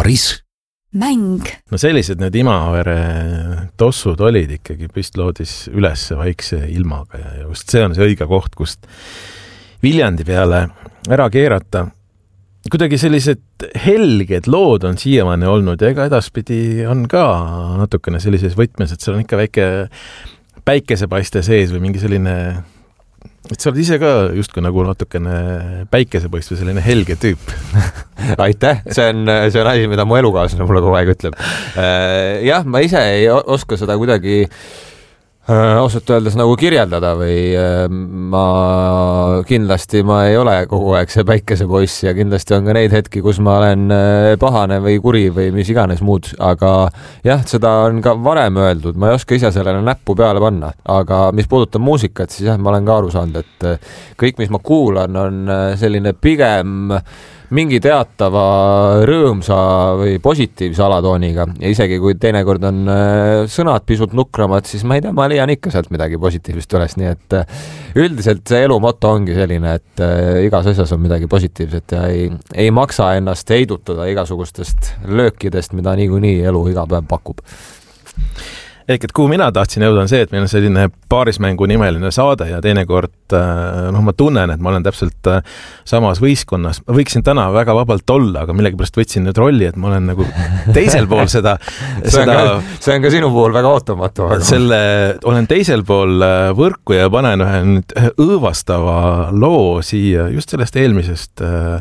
karism. Mäng. No sellised need Imavere tossud olid ikkagi püstloodis üles vaikse ilmaga ja just see on see õige koht, kust Viljandi peale ära keerata. Kuidagi sellised helged lood on siiamaani olnud ja ega edaspidi on ka natukene sellises võtmes, et seal on ikka väike päikesepaiste sees või mingi selline, et sa oled ise ka justkui nagu natukene päikesepaist või selline helge tüüp. Aitäh, see on asi, mida mu elukaaslane mulle kogu aeg ütleb. Jah, ma ise ei oska seda kuidagi ausalt öeldes nagu kirjeldada või ma ei ole kogu aeg see päikesepoiss ja kindlasti on ka neid hetki, kus ma olen pahane või kuri või mis iganes muud, aga jah, seda on ka varem öeldud, ma ei oska ise sellele näppu peale panna, aga mis puudutab muusikat, siis jah, ma olen ka aru saanud, et kõik, mis ma kuulan, on selline pigem mingi teatava rõõmsa või positiivse alatooniga ja isegi kui teinekord on sõnad pisut nukramad, siis ma ei tea, ma leian ikka sealt midagi positiivset üles, nii et üldiselt see elu moto ongi selline, et igas asjas on midagi positiivset ja ei maksa ennast heidutada igasugustest löökidest, mida niikuinii elu iga päev pakub. Ehk, et kuhu mina tahtsin jõuda on see, et meil on selline paarismängu nimeline saade ja teinekord ma tunnen, et ma olen täpselt samas võistkonnas. Ma võiksin täna väga vabalt olla, aga millegipärast võtsin nüüd rolli, et ma olen nagu teisel pool seda see on ka sinu puhul väga ootamatu. Olen teisel pool võrku ja panen ühe õõvastava loo siia just sellest eelmisest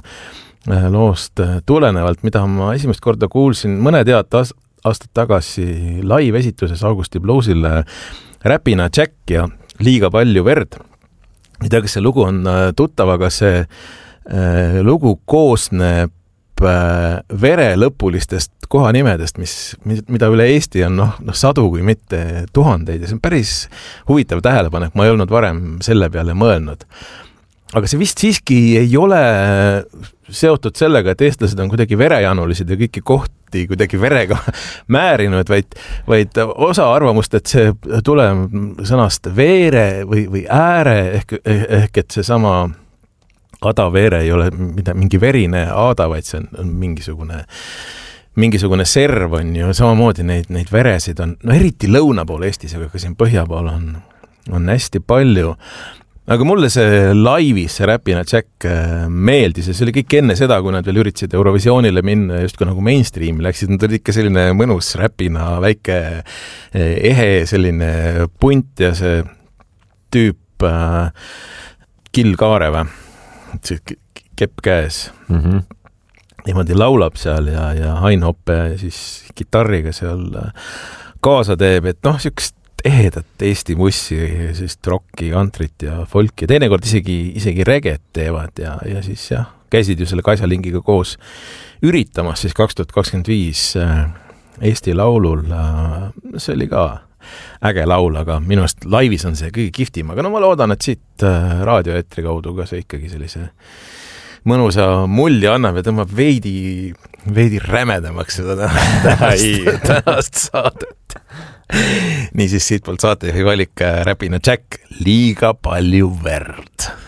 loost tulenevalt, mida ma esimest korda kuulsin mõned aastad tagasi live-esituses Augusti Bluesil Räpina Jack ja Liiga palju verd. Ei tea, kas see lugu on tuttav, aga see lugu koosneb verelõpulistest kohanimedest, mida üle Eesti on sadu kui mitte tuhandeid ja see on päris huvitav tähelepanek, ma ei olnud varem selle peale mõelnud. Aga see vist siiski ei ole seotud sellega, et eestlased on kuidagi verejanulised ja kõiki kohti kuidagi verega määrinud, vaid osa arvamust, et see tuleb sõnast veere või ääre ehk et see sama adaveere ei ole mingi verine aada, vaid see on mingisugune serv on ju, samamoodi neid veresid on, eriti lõuna pool Eestis, aga ka siin põhja pool on hästi palju. Aga mulle see laivis, see Räpina Jack meeldis ja see oli kõik enne seda, kui nad veel üritasid Eurovisioonile minna just kui nagu mainstream läksid, nad oli ikka selline mõnus Räpina, väike ehe selline punt ja see tüüp Kill Kaareva, kepp käes. Niimoodi laulab seal ja Hain Hoppe siis kitarriga seal kaasa teeb, et siukest ehedat Eesti mussi, sellist rocki, kantrit ja folki. Teinekord isegi reget teevad ja siis käisid ju selle Kaisa Lingiga koos üritamas siis 2025 Eesti laulul. See oli ka äge laul, aga minu arust laivis on see kõige kihvtim. Aga ma loodan, et siit raadioetri kaudu ka see ikkagi sellise mõnusa mulli annab ja tõmbab veidi rämedamaks seda tänast saadet. Niisiis siitpoolt saatejuhi valik Räpina Jack, Liiga palju verd.